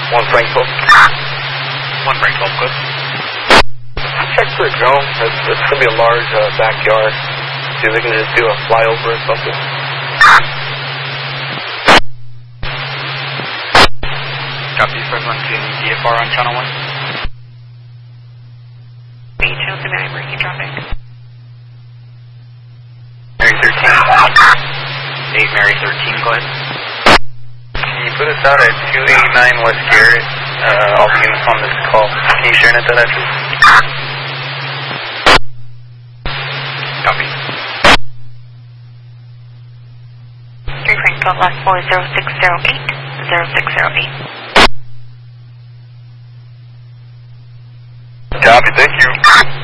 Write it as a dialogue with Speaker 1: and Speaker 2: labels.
Speaker 1: 1 Frankfurt.
Speaker 2: 1 Frankfurt, good.
Speaker 1: Check for a drone. It's going to be a large backyard. See if they can just do a flyover or something.
Speaker 2: Copy, everyone to DFR on channel 1.
Speaker 3: Chelsea Valley, breaking traffic.
Speaker 2: Mary 13. 8 Mary 13, go ahead.
Speaker 1: Can you put us out at 289 West Garrett? All the units on this call. Can you share it at that address?
Speaker 2: Copy.
Speaker 3: 3 Frankfurt, last 40608. 0608.
Speaker 1: Copy, thank you.